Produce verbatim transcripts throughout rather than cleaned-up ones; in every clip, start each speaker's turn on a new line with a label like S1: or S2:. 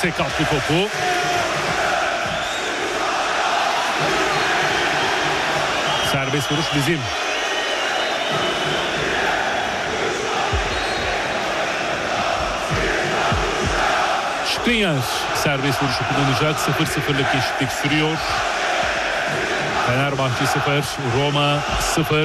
S1: Cristante kaptı topu. Serbest vuruş bizim. Skriniar serbest vuruşu kullanacak. sıfır sıfırlık eşitlik sürüyor. Fenerbahçe sıfır, Roma sıfır.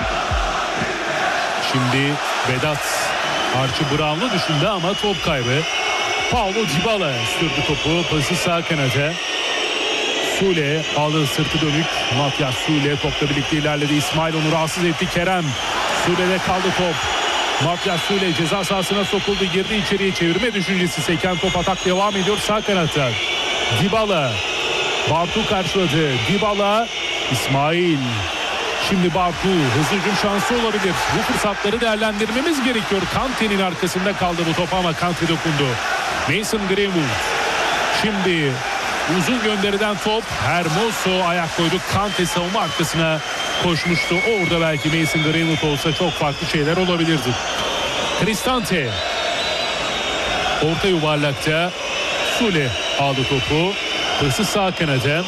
S1: Şimdi Vedat Archie Brown'u düşündü ama top kaybı. Paulo Dybala sürdü topu. Pası sağ kanata. Sule aldı, sırtı dönük. Matias Sule topla birlikte ilerledi. İsmail onu rahatsız etti. Kerem. Sule'de kaldı top. Matias Sule ceza sahasına sokuldu. Girdi içeriye, çevirme düşüncesi. Seken top, atak devam ediyor sağ kanatta. Dybala. Bartu karşıladı. Dybala. İsmail. Şimdi Bartu. Hızlı hücum şansı olabilir. Bu fırsatları değerlendirmemiz gerekiyor. Kante'nin arkasında kaldı bu top ama Kante dokundu. Mason Greenwood. Şimdi uzun gönderiden top. Hermoso ayak koydu. Kante savunma arkasına koşmuştu. Orada belki Mason Greenwood olsa çok farklı şeyler olabilirdi. Cristante. Orta yuvarlakta. Sule aldı topu. Hırsı sağ kanada.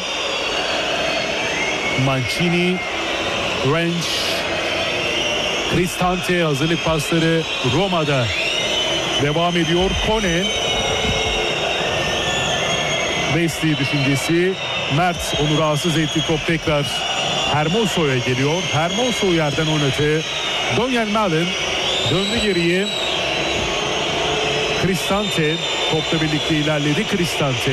S1: Mancini. Range. Cristante hazırlık pasları Roma'da devam ediyor. Kone. Wesley düşüncesi. Mert onu rahatsız etti. Top tekrar Hermoso'ya geliyor. Hermoso yerden oynadı. Daniel Malen döndü geriye. Cristante topla birlikte ilerledi. Cristante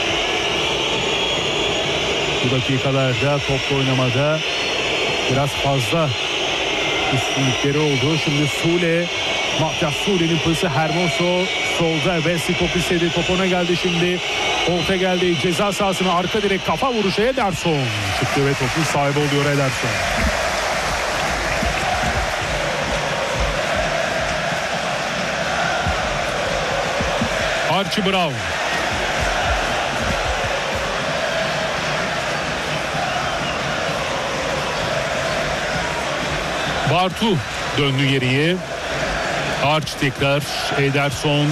S1: bu dakikalarda topla oynamada biraz fazla üstünlükleri oldu. Şimdi Sule, Matias Sule'nin pası. Hermoso solda. Wesley top istedi. Top ona geldi şimdi. Orta geldi. Ceza sahasına arka direk kafa vuruşu. Ederson çıktı ve topun sahibi oluyor Ederson. Archie Brown. Bartu döndü geriye. Arch tekrar. Ederson.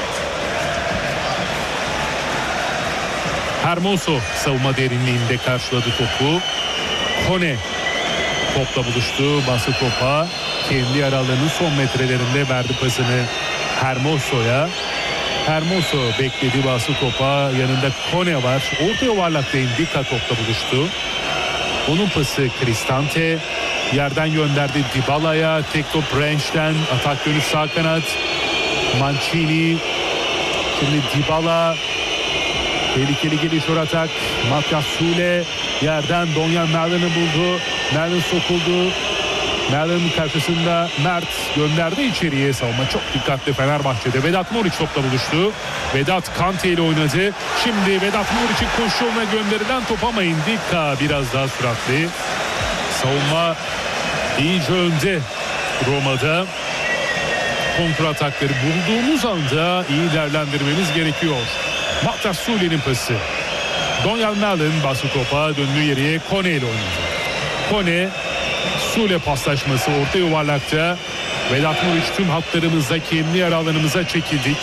S1: Hermoso savunma derinliğinde karşıladı topu. Kone topla buluştu. Bası topa. Kendi aralarının son metrelerinde verdi pasını Hermoso'ya. Hermoso bekledi, bası topa. Yanında Kone var. Orta yuvarlakta Indika topla buluştu. Onun pası Cristante. Yerden gönderdi Dybala'ya. Tek top Range'den. Atak dönüş sağ kanat. Mancini. Şimdi Dybala. Tehlikeli gelişiyor atak. Matias Sule yerden Daniel Malen'ı buldu. Malen sokuldu. Malen karşısında Mert gönderdi içeriye. Savunma çok dikkatli Fenerbahçe'de. Vedat Muriç topla buluştu. Vedat Kante ile oynadı. Şimdi Vedat Muriç'in koşu yoluna gönderilen top ama Indika biraz daha süratli. Savunma iyice önde Roma'da. Kontra atakları bulduğumuz anda iyi değerlendirmemiz gerekiyor. Matias Sule'nin pası. Daniel Malen bası topa, döndüğü yere Kone ile oynadı. Kone, Sule paslaşması orta yuvarlakta. Vedat Muriç tüm hatlarımızda kendi yer alanımıza çekildik.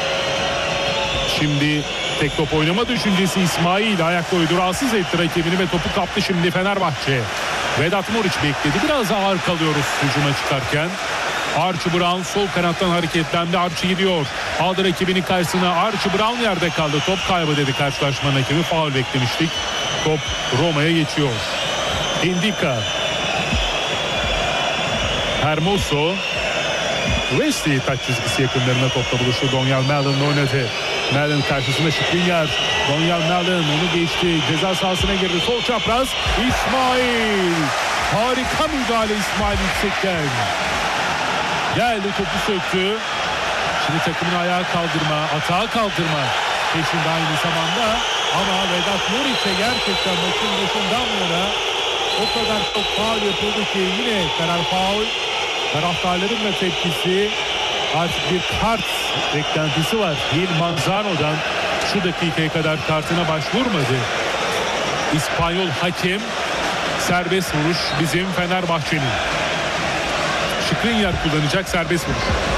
S1: Şimdi tek top oynama düşüncesi İsmail ayak koydu, rahatsız etti rakibini ve topu kaptı şimdi Fenerbahçe. Vedat Muriç bekledi. Biraz ağır kalıyoruz hücuma çıkarken. Archie Brown sol kanattan hareketlendi. Archie gidiyor. Aldı rakibini karşısına. Archie Brown yerde kaldı. Top kaybı dedi karşılaşmanın hakemi. Faul beklemiştik. Top Roma'ya geçiyor. Indika. Hermoso. Wesley taç çizgisi yakınlarına topla buluştu. Daniel Malen'la oynadı. Malen karşısında Skriniar. Daniel Malen onu geçti. Ceza sahasına girdi. Sol çapraz. İsmail. Harika müdahale İsmail yüksekten. Geldi, topu söktü. Şimdi takımını ayağa kaldırma, atağa kaldırma peşinde aynı zamanda. Ama Vedat Muriç'e gerçekten maçın başından yana o kadar çok faul yapıldı ki yine karar faul. Taraftarların da tepkisi, artık bir kart beklentisi var. Gil Manzano'dan şu dakikaya kadar kartına başvurmadı İspanyol hakem. Serbest vuruş bizim Fenerbahçe'nin. Skriniar kullanacak serbest vuruş.